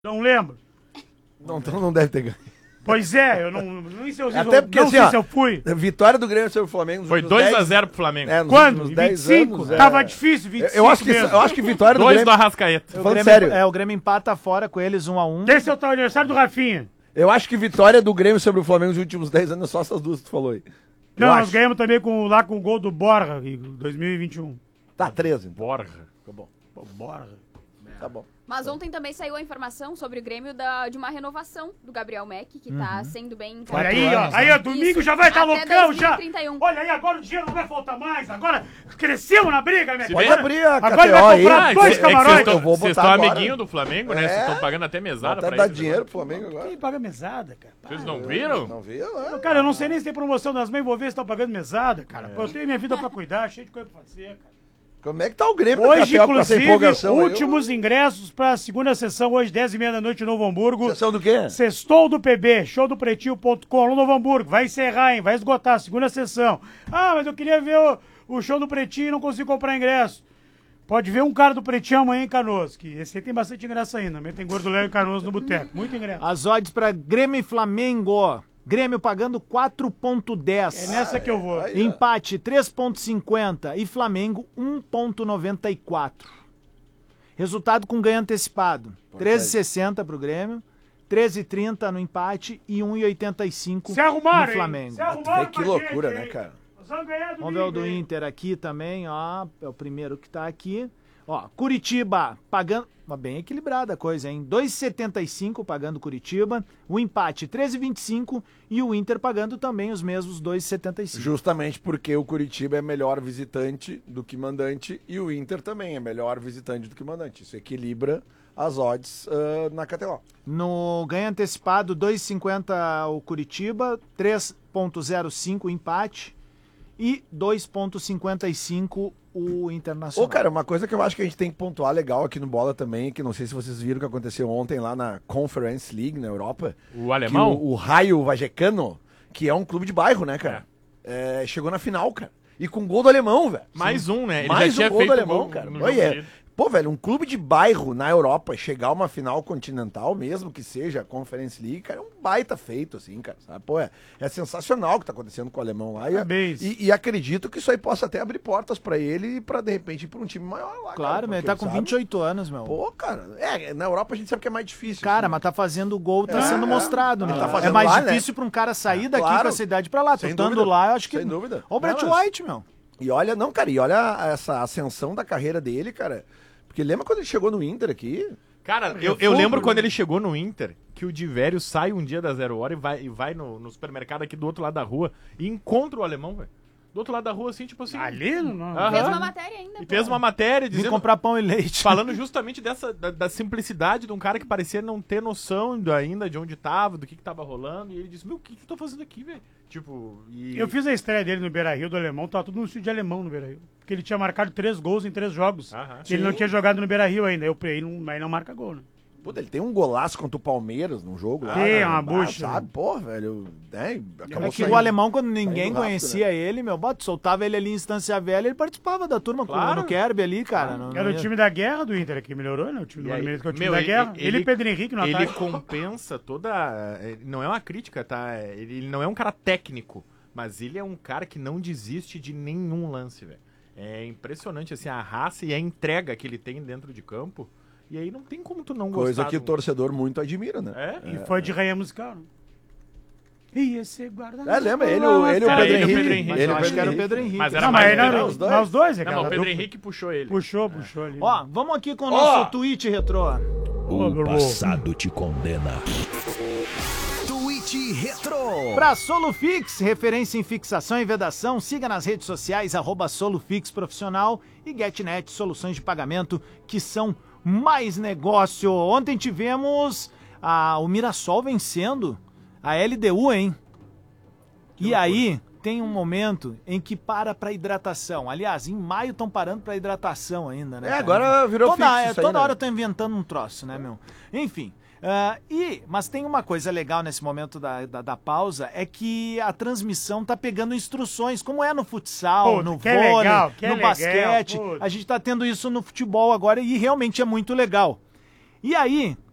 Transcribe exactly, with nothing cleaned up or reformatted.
Não lembro. Não, então não deve ter ganho. Pois é, eu não, não sei, Até porque, não assim, sei ó, se eu fui. Vitória do Grêmio sobre o Flamengo. Foi dois a zero pro Flamengo. É, nos Quando? últimos Em dez vinte e cinco? anos, é. Tava difícil, vinte e cinco Eu acho que, mesmo. eu acho que vitória do Dois Grêmio... do Arrascaeta. Falando O Grêmio, sério. é, o Grêmio empata fora com eles um a um. Esse é o aniversário do Rafinha. Eu acho que vitória do Grêmio sobre o Flamengo nos últimos dez anos é só essas duas que tu falou aí. Eu Não, nós acho. ganhamos também com, lá com o gol do Borja, em dois mil e vinte e um. Tá, treze. Então. Borja. Tá bom. Pô, Borja. Tá bom. Mas ontem também saiu a informação sobre o Grêmio da, de uma renovação do Gabriel Mack, que tá sendo bem... Olha aí, anos, ó. Aí, ó, domingo Isso, já vai estar até loucão já. dois mil e trinta e um. Olha aí, agora o dinheiro não vai faltar mais. Agora crescemos na briga, minha Pode bem- abrir a Agora K T O vai aí. comprar Ah, dois é que cês camarotes. tão- Eu vou Vocês botar estão agora. amiguinho do Flamengo, né? É. Vocês estão pagando até mesada Até pra dar isso. dinheiro pro Flamengo agora. Quem paga mesada, cara? Vocês não viram? Não viu? É. Cara, eu não sei nem se tem promoção das mães, vou ver se estão pagando mesada, cara. Pô, eu tenho minha vida pra cuidar, cheio de coisa pra fazer, cara. Como é que tá o Grêmio Hoje, K T O com essa inclusive, empolgação aí? últimos ingressos pra segunda sessão, hoje, dez e meia da noite, em Novo Hamburgo. Sessão do quê? Sextou do P B, show do pretinho ponto com, no Novo Hamburgo. Vai encerrar, hein? Vai esgotar, segunda sessão. Ah, mas eu queria ver o, o show do Pretinho e não consigo comprar ingresso. Pode ver um cara do Pretinho amanhã em Canoas, que esse aí tem bastante ingresso ainda. Também tem Gordo Léo e Canoas no boteco. Muito ingresso. As odds pra Grêmio e Flamengo. Grêmio pagando quatro ponto dez. É nessa que eu vou. Aí, ó. Empate três ponto cinquenta e Flamengo um ponto noventa e quatro. Resultado com ganho antecipado. treze e sessenta pro Grêmio, treze e trinta no empate e um e oitenta e cinco Se arrumaram, no hein? Flamengo. Se arrumaram Que pra loucura, gente, né, hein? cara? Nós vamos ganhar Vamos ver o do domingo, hein? Inter aqui também, ó. É o primeiro que tá aqui. Ó, Curitiba pagando. Mas bem equilibrada a coisa, hein? dois e setenta e cinco pagando Curitiba. O empate treze e vinte e cinco. E o Inter pagando também os mesmos dois e setenta e cinco. Justamente porque o Curitiba é melhor visitante do que mandante e o Inter também é melhor visitante do que mandante. Isso equilibra as odds ah, na K T O. No ganho antecipado, dois e cinquenta o Curitiba, três ponto zero cinco o empate e dois ponto cinquenta e cinco o Internacional. Ô, cara, uma coisa que eu acho que a gente tem que pontuar legal aqui no Bola também, que não sei se vocês viram o que aconteceu ontem lá na Conference League na Europa. O Que alemão? o, o Raio Vallecano, que é um clube de bairro, né, cara? É, chegou na final, cara. E com gol do alemão, velho. Mais um, né? Ele Mais já um tinha gol feito do alemão, gol cara. no Olha, jogo é. dele. Pô, velho, um clube de bairro na Europa chegar a uma final continental, mesmo que seja a Conference League, cara, é um baita feito, assim, cara, sabe? Pô, é, é sensacional o que tá acontecendo com o alemão lá. E, Parabéns. e, e acredito que isso aí possa até abrir portas pra ele e pra, de repente, ir pra um time maior lá, Claro, cara, mas ele porque, tá com sabe? vinte e oito anos, meu. Pô, cara, é, na Europa a gente sabe que é mais difícil. Cara, assim. mas tá fazendo gol, tá É, sendo é. mostrado, Ele né? tá fazendo é mais lá, né? difícil pra um cara sair daqui Claro. com essa idade pra lá. Tu Sem estando dúvida. lá, eu acho que... Sem dúvida. Ó o Brett Não, mas- White, meu. E olha, não, cara, e olha essa ascensão da carreira dele, cara. Porque lembra quando ele chegou no Inter aqui? Cara, É eu, eu fogo, lembro né? quando ele chegou no Inter, que o Divério sai um dia da Zero Hora e vai, e vai no, no supermercado aqui do outro lado da rua e encontra o alemão, velho. Do outro lado da rua, assim, tipo assim... Ali? Não, não. Aham. Fez uma matéria ainda. E pô. fez uma matéria Vim dizendo... comprar pão e leite. Falando justamente dessa, da, da simplicidade de um cara que parecia não ter noção do- ainda de onde tava, do que que tava rolando. E ele disse, meu, o que que tu tá fazendo aqui, velho? Tipo, e... Eu fiz a estreia dele no Beira-Rio do alemão, tava tudo no estilo de alemão no Beira-Rio. Porque ele tinha marcado três gols em três jogos. Aham. E ele não Sim. tinha jogado no Beira-Rio ainda. Eu aí não, aí não marca gol, né? Puta, ele tem um golaço contra o Palmeiras num jogo lá. Tem, né? é uma Ah, bucha, Sabe, né? pô, velho. Né? Acabou É que saindo. o alemão, quando ninguém saindo rápido, conhecia ele, meu, bota, soltava ele ali em Instância Velha, ele participava da turma com- Claro. no Kerby ali, cara. Não- Era não o ia- time da guerra do Inter aqui, melhorou, né? O time E do aí, Palmeiras, que é o time meu, da ele- guerra. Ele, ele- e Pedro Henrique no Ele ataque. compensa toda... ele não é uma crítica, tá? Ele ele não é um cara técnico, mas ele é um cara que não desiste de nenhum lance, velho. É impressionante, assim, a raça e a entrega que ele tem dentro de campo. E aí não tem como tu não Coisa gostar que o do- torcedor muito admira, né? É? E foi de rainha musical, né? E esse guarda. É, lembra? Ele, o- ele, o Era Pedro ele e o Henrique. Pedro Henrique. Mas Ele, eu o acho que era o Henrique. Pedro Henrique. Mas era Não, mais mas legal. não, os os dois? dois, os dois é Não, mas o aquela Pedro dupla. Henrique puxou ele. Puxou, puxou ali. Ó, vamos aqui com o nosso tweet retrô. Ô, meu O irmão. passado te condena. Tweet Retro. Pra Solufix, referência em fixação e vedação, siga nas redes sociais, arroba Solufix Profissional e GetNet, soluções de pagamento que são mais negócio. Ontem tivemos a, o Mirassol vencendo a L D U, hein? E aí tem um momento em que para pra hidratação. Aliás, em maio estão parando pra hidratação ainda, né? É, cara? agora virou toda, fixo é, isso aí, toda né? hora eu tô inventando um troço, né, meu? Enfim. ah, e, mas tem uma coisa legal nesse momento da, da, da pausa, é que a transmissão tá pegando instruções, como é no futsal, Pô, no que é vôlei, legal, que é no legal, basquete. pô. A gente tá tendo isso no futebol agora e realmente é muito legal. E aí,